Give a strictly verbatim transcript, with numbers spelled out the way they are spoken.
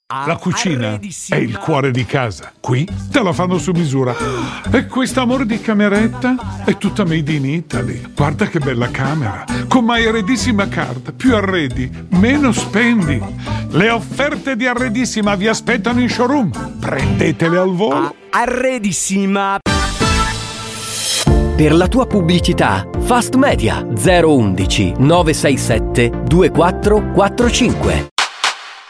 La cucina è il cuore di casa. Qui te la fanno su misura. E questa amore di cameretta è tutta made in Italy. Guarda che bella camera. Con My Arredissima Card. Più arredi, meno spendi. Le offerte di Arredissima vi aspettano in showroom. Prendetele al volo. Arredissima. Per la tua pubblicità, Fast Media zero uno uno nove sei sette due quattro quattro cinque.